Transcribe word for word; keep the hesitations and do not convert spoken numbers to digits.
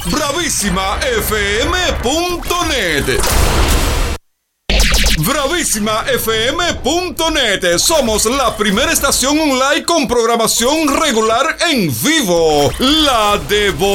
bravísima f m punto net. bravísima f m punto net. Somos la primera estación online con programación regular en vivo. La de